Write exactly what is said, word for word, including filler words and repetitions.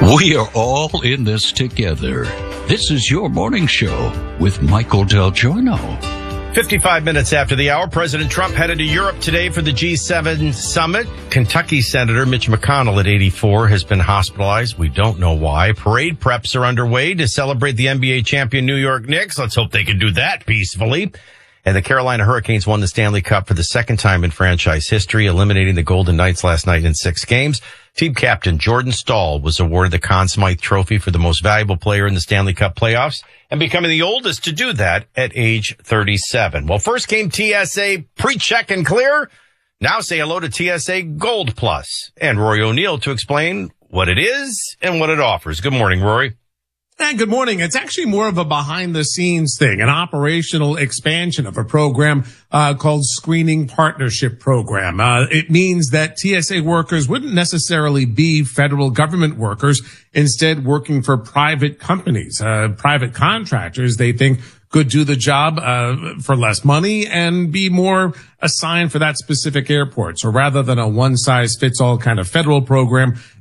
We are all in this together. This is your morning show with Michael Del Giorno. fifty-five minutes after the hour, President Trump headed to Europe today for the G seven summit. Kentucky Senator Mitch McConnell at eighty-four has been hospitalized. We don't know why. Parade preps are underway to celebrate the N B A champion New York Knicks. Let's hope they can do that peacefully. And the Carolina Hurricanes won the Stanley Cup for the second time in franchise history, eliminating the Golden Knights last night in six games. Team captain Jordan Staal was awarded the Conn Smythe Trophy for the most valuable player in the Stanley Cup playoffs and becoming the oldest to do that at age thirty-seven. Well, first came T S A pre-check and clear. Now say hello to T S A Gold Plus and Rory O'Neill to explain what it is and what it offers. Good morning, Rory. And good morning. It's actually more of a behind-the-scenes thing, an operational expansion of a program uh called Screening Partnership Program. Uh It means that T S A workers wouldn't necessarily be federal government workers, instead working for private companies, uh private contractors they think could do the job uh for less money and be more assigned for that specific airport. So rather than a one-size-fits-all kind of federal program,